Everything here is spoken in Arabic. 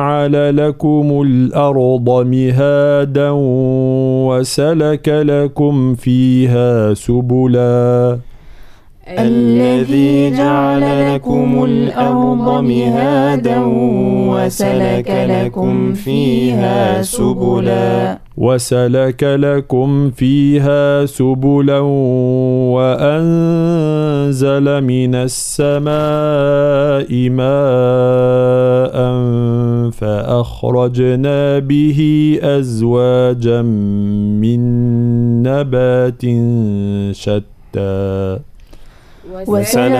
جعل لكم الأرض مهادا وسلك لكم فيها سبلا الذي جعل لكم الأرض مهادا وسلك لكم فيها سبلا وأنزل من السماء ماء فأخرجنا به أزواجا من نبات شتى